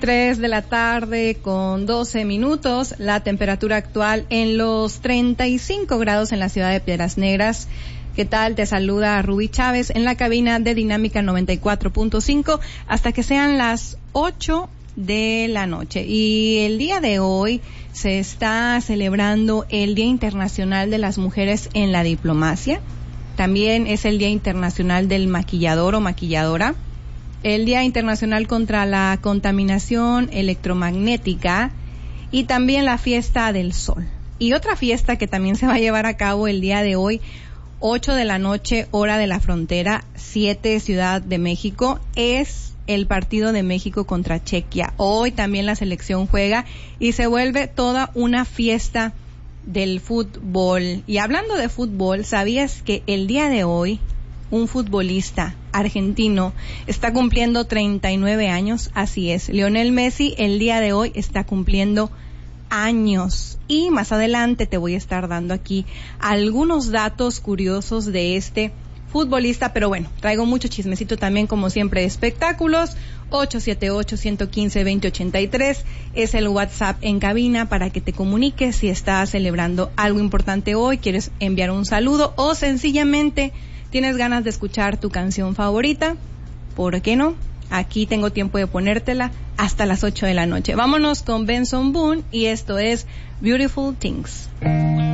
3 de la tarde con 12 minutos, la temperatura actual en los 35 grados en la ciudad de Piedras Negras. ¿Qué tal? Te saluda Rubí Chávez en la cabina de Dinámica 94.5 hasta que sean las 8 de la noche. Y el día de hoy se está celebrando el Día Internacional de las Mujeres en la Diplomacia. También es el Día Internacional del Maquillador o Maquilladora. El Día Internacional contra la Contaminación Electromagnética y también la Fiesta del Sol. Y otra fiesta que también se va a llevar a cabo el día de hoy, 8 de la noche, hora de la frontera, 7 Ciudad de México, es el partido de México contra Chequia. Hoy también la selección juega y se vuelve toda una fiesta del fútbol. Y hablando de fútbol, ¿sabías que el día de hoy un futbolista argentino está cumpliendo 39 años? Así es, Lionel Messi el día de hoy está cumpliendo años. Y más adelante te voy a estar dando aquí algunos datos curiosos de este futbolista, pero bueno, traigo mucho chismecito también, como siempre, de espectáculos. 878-115-2083 es el WhatsApp en cabina para que te comuniques si estás celebrando algo importante hoy, quieres enviar un saludo o sencillamente tienes ganas de escuchar tu canción favorita. ¿Por qué no? Aquí tengo tiempo de ponértela hasta las 8 de la noche. Vámonos con Benson Boone y esto es Beautiful Things.